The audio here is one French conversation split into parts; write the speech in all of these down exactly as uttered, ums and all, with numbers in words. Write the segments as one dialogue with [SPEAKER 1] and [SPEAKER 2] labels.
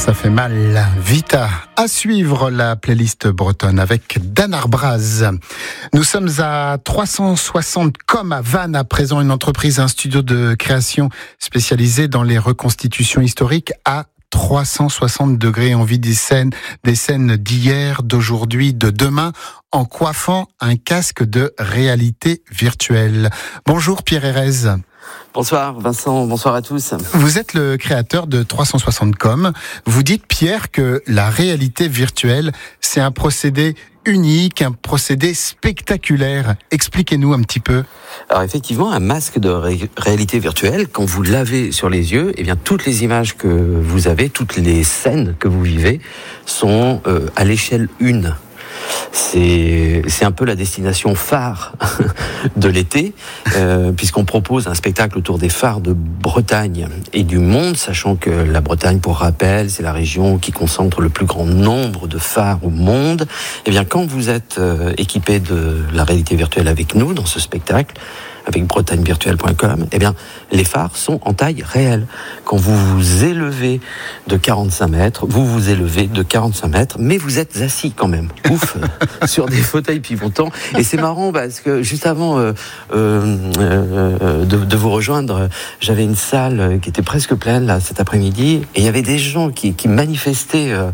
[SPEAKER 1] Ça fait mal. Vita. À suivre la playlist bretonne avec Dan Arbraz. Nous sommes à trois cent soixante com à Vannes, à présent une entreprise, un studio de création spécialisé dans les reconstitutions historiques à trois cent soixante degrés. On vit des scènes, des scènes d'hier, d'aujourd'hui, de demain, en coiffant un casque de réalité virtuelle. Bonjour Pierre Erez.
[SPEAKER 2] Bonsoir Vincent, bonsoir à tous.
[SPEAKER 1] Vous êtes le créateur de trois cent soixante com. Vous dites, Pierre, que la réalité virtuelle, c'est un procédé unique, un procédé spectaculaire. Expliquez-nous un petit peu.
[SPEAKER 2] Alors effectivement, un masque de ré- réalité virtuelle, quand vous l'avez sur les yeux, eh bien toutes les images que vous avez, toutes les scènes que vous vivez sont euh, à l'échelle une. C'est, c'est un peu la destination phare de l'été, euh, puisqu'on propose un spectacle autour des phares de Bretagne et du monde, sachant que la Bretagne, pour rappel, c'est la région qui concentre le plus grand nombre de phares au monde. Eh bien, quand vous êtes euh, équipé de la réalité virtuelle avec nous dans ce spectacle, avec bretagne virtuelle point com, eh bien, les phares sont en taille réelle. Quand vous vous élevez de quarante-cinq mètres, vous vous élevez de quarante-cinq mètres, mais vous êtes assis quand même, ouf, sur des fauteuils pivotants. Et c'est marrant parce que juste avant euh, euh, euh, de, de vous rejoindre, j'avais une salle qui était presque pleine là cet après-midi, et il y avait des gens qui, qui manifestaient euh,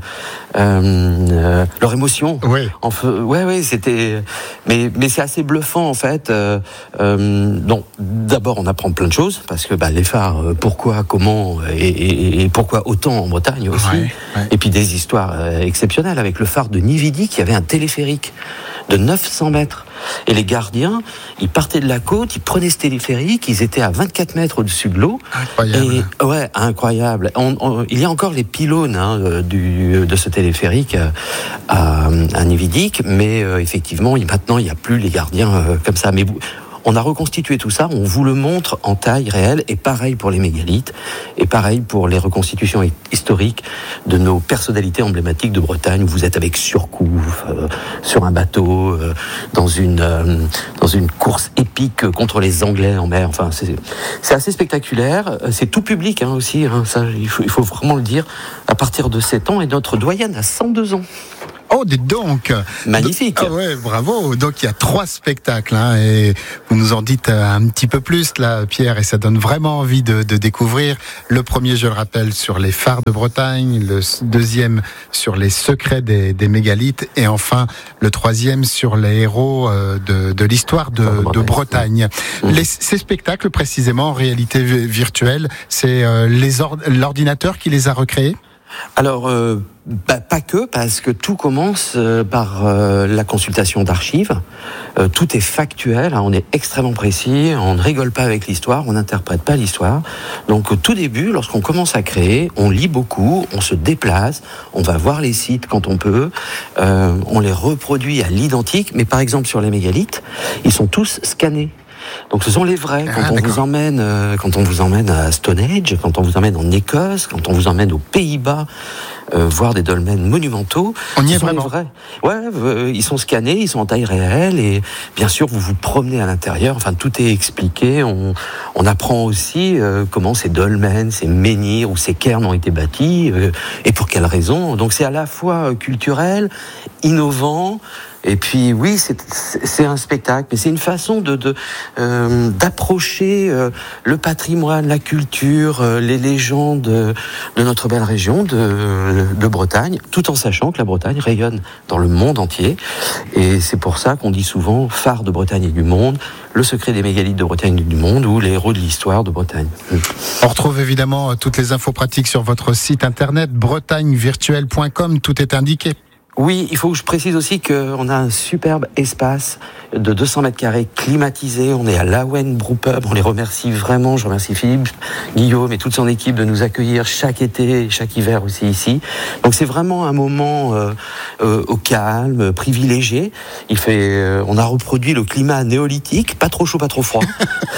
[SPEAKER 2] euh, leur émotion.
[SPEAKER 1] Oui.
[SPEAKER 2] En feu, ouais, ouais, c'était, mais mais c'est assez bluffant en fait. Euh, euh, Donc, d'abord, on apprend plein de choses, parce que bah, les phares, pourquoi, comment, et, et, et pourquoi autant en Bretagne aussi.
[SPEAKER 1] Ouais, ouais.
[SPEAKER 2] Et puis des histoires euh, exceptionnelles, avec le phare de Nividy, qui avait un téléphérique de neuf cents mètres. Et les gardiens, ils partaient de la côte, ils prenaient ce téléphérique, ils étaient à vingt-quatre mètres au-dessus de l'eau.
[SPEAKER 1] Incroyable.
[SPEAKER 2] Et, ouais, incroyable. On, on, il y a encore les pylônes hein, du, de ce téléphérique à, à Nividy, mais euh, effectivement, il, maintenant, il n'y a plus les gardiens euh, comme ça. Mais vous, on a reconstitué tout ça, on vous le montre en taille réelle, et pareil pour les mégalithes, et pareil pour les reconstitutions historiques de nos personnalités emblématiques de Bretagne, où vous êtes avec surcouf, euh, sur un bateau, euh, dans une euh, dans une course épique contre les Anglais en mer. Enfin, c'est, c'est assez spectaculaire. C'est tout public hein, aussi, hein, ça, il faut, il faut vraiment le dire, à partir de sept ans, et notre doyenne a cent deux ans.
[SPEAKER 1] Oh, dites donc.
[SPEAKER 2] Magnifique.
[SPEAKER 1] Ah ouais, bravo. Donc il y a trois spectacles, hein, et vous nous en dites un petit peu plus là, Pierre, et ça donne vraiment envie de, de découvrir. Le premier, je le rappelle, sur les phares de Bretagne, le deuxième sur les secrets des, des mégalithes, et enfin le troisième sur les héros de, de l'histoire de, de Bretagne. Mmh. Les, ces spectacles, précisément en réalité virtuelle, c'est euh, les or, l'ordinateur qui les a recréés ?
[SPEAKER 2] Alors, euh, bah, pas que, parce que tout commence euh, par euh, la consultation d'archives. Euh, tout est factuel, hein, on est extrêmement précis, on ne rigole pas avec l'histoire, on n'interprète pas l'histoire. Donc, au tout début, lorsqu'on commence à créer, on lit beaucoup, on se déplace, on va voir les sites quand on peut, euh, on les reproduit à l'identique, mais par exemple sur les mégalithes, ils sont tous scannés. Donc ce sont les vrais. Quand ah, on vous emmène, euh, quand on vous emmène à Stonehenge, quand on vous emmène en Écosse, quand on vous emmène aux Pays-Bas, euh, voir des dolmens monumentaux,
[SPEAKER 1] on y est
[SPEAKER 2] sont
[SPEAKER 1] vraiment.
[SPEAKER 2] Les vrais. Ouais, euh, ils sont scannés, ils sont en taille réelle, et bien sûr vous vous promenez à l'intérieur. Enfin, tout est expliqué. On, on apprend aussi euh, comment ces dolmens, ces menhirs ou ces cairns ont été bâtis euh, et pour quelles raisons. Donc c'est à la fois culturel, innovant. Et puis oui, c'est, c'est un spectacle, mais c'est une façon de, de euh, d'approcher euh, le patrimoine, la culture, euh, les légendes de, de notre belle région de, de Bretagne, tout en sachant que la Bretagne rayonne dans le monde entier. Et c'est pour ça qu'on dit souvent phare de Bretagne et du monde, le secret des mégalithes de Bretagne et du monde, ou les héros de l'histoire de Bretagne.
[SPEAKER 1] On retrouve évidemment toutes les infos pratiques sur votre site internet bretagne virtuelle point com, tout est indiqué.
[SPEAKER 2] Oui, il faut que je précise aussi qu'on a un superbe espace de deux cents mètres carrés climatisé. On est à l'Awen Brew Pub. On les remercie vraiment. Je remercie Philippe, Guillaume et toute son équipe de nous accueillir chaque été et chaque hiver aussi ici. Donc c'est vraiment un moment euh, euh, au calme, privilégié. Il fait, euh, on a reproduit le climat néolithique, pas trop chaud, pas trop froid.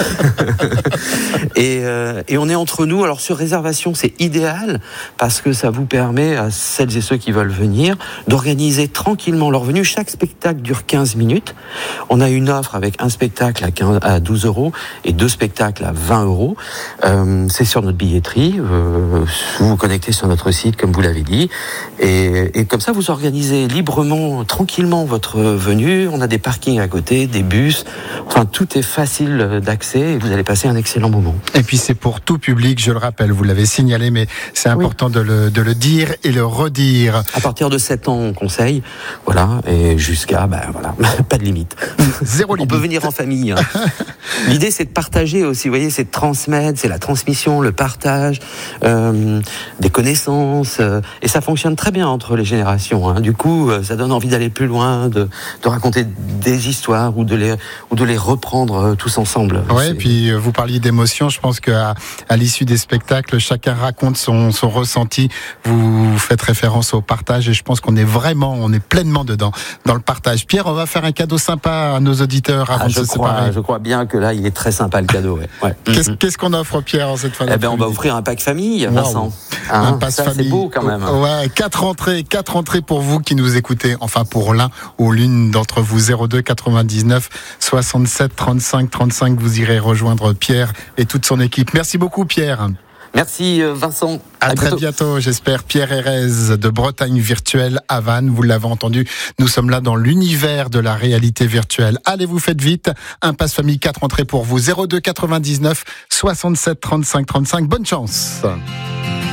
[SPEAKER 2] et, euh, et on est entre nous. Alors sur réservation, c'est idéal parce que ça vous permet à celles et ceux qui veulent venir de organiser tranquillement leur venue. Chaque spectacle dure quinze minutes. On a une offre avec un spectacle à, quinze, à douze euros et deux spectacles à vingt euros. Euh, c'est sur notre billetterie. Euh, vous vous connectez sur notre site, comme vous l'avez dit. Et, et comme ça, vous organisez librement, tranquillement votre venue. On a des parkings à côté, des bus. Enfin, tout est facile d'accès et vous allez passer un excellent moment.
[SPEAKER 1] Et puis c'est pour tout public, je le rappelle, vous l'avez signalé, mais c'est important oui. de, le, de le dire et le redire.
[SPEAKER 2] À partir de sept ans, on conseille, voilà, et jusqu'à, ben voilà, pas de limite.
[SPEAKER 1] Zéro limite.
[SPEAKER 2] On peut venir en famille. Hein. L'idée, c'est de partager aussi, vous voyez, c'est de transmettre, c'est la transmission, le partage, euh, des connaissances, euh, et ça fonctionne très bien entre les générations. Hein. Du coup, euh, ça donne envie d'aller plus loin, de, de raconter des histoires ou de les, ou de les reprendre euh, tous ensemble.
[SPEAKER 1] Oui, et puis euh, vous parliez d'émotion, je pense qu'à à l'issue des spectacles, chacun raconte son, son ressenti. Vous faites référence au partage et je pense qu'on est vraiment, on est pleinement dedans, dans le partage. Pierre, on va faire un cadeau sympa à nos auditeurs avant
[SPEAKER 2] ah,
[SPEAKER 1] de
[SPEAKER 2] je
[SPEAKER 1] se
[SPEAKER 2] crois,
[SPEAKER 1] séparer.
[SPEAKER 2] Je crois bien que là, il est très sympa le cadeau. Ouais. Ouais.
[SPEAKER 1] Qu'est-ce,
[SPEAKER 2] mm-hmm.
[SPEAKER 1] qu'est-ce qu'on offre, Pierre, en cette fin
[SPEAKER 2] Eh ben, on va offrir un pack famille, Vincent.
[SPEAKER 1] Wow.
[SPEAKER 2] Hein,
[SPEAKER 1] un pass
[SPEAKER 2] ça,
[SPEAKER 1] famille.
[SPEAKER 2] C'est beau quand même.
[SPEAKER 1] Ouais, quatre entrées, quatre entrées pour vous qui nous écoutez. Enfin, pour l'un ou l'une d'entre vous. zéro deux quatre-vingt-dix-neuf soixante-sept trente-cinq trente-cinq. Vous irez rejoindre Pierre et toute son équipe. Merci beaucoup, Pierre.
[SPEAKER 2] Merci Vincent.
[SPEAKER 1] À,
[SPEAKER 2] à
[SPEAKER 1] très
[SPEAKER 2] bientôt.
[SPEAKER 1] bientôt, j'espère. Pierre Erez de Bretagne Virtuelle à Vannes. Vous l'avez entendu, nous sommes là dans l'univers de la réalité virtuelle. Allez, vous faites vite. Un pass famille, quatre entrées pour vous. zéro deux quatre-vingt-dix-neuf soixante-sept trente-cinq trente-cinq. Bonne chance.